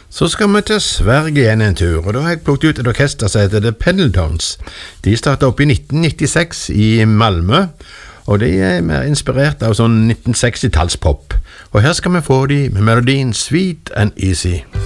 Så skal vi til Sverige igjen en tur, og da har jeg plukket ut et orkester som heter The Pendletons. De startet opp i 1996 i Malmö, og de er mer inspirert av sånn 1960-tallspop. Og her skal vi få de med melodien Sweet and Easy.